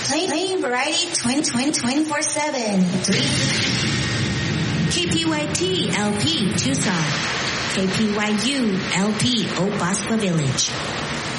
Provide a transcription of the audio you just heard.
Playing variety 24/7. KPYT LP Tucson. KPYU LP Opaspa Village.